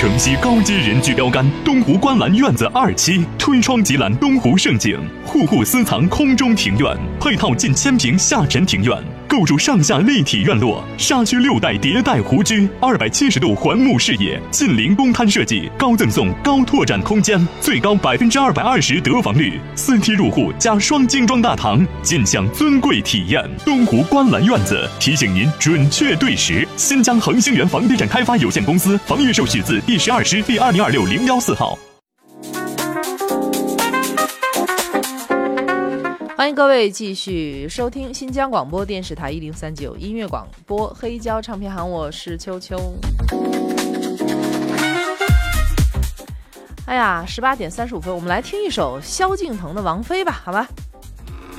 城西高阶人居标杆东湖观澜院子2期，推窗即览东湖胜景，户户私藏空中庭院，配套近1000平下沉庭院，构筑上下立体院落，沙区6代迭代湖居，270度环幕视野，近邻公摊设计，高赠送高拓展空间，最高220%得房率，4梯入户加双精装大堂，尽享尊贵体验。东湖观澜院子提醒您准确对时。新疆恒星源房地产开发有限公司房业手续字第12师第2026014号。 欢迎各位继续收听新疆广播电视台1039音乐广播黑胶唱片行，我是秋秋。哎呀，18点35分，我们来听一首萧敬腾的《王菲》吧，好吧。